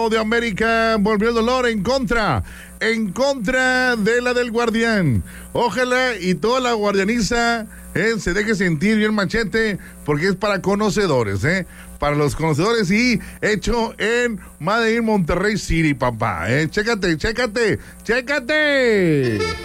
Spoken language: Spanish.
lado de América volvió el dolor en contra de la del Guardián. Ojalá y toda la guardianiza se deje sentir bien Machete, porque es para conocedores, para los conocedores y hecho en Made in Monterrey City, papá, chécate.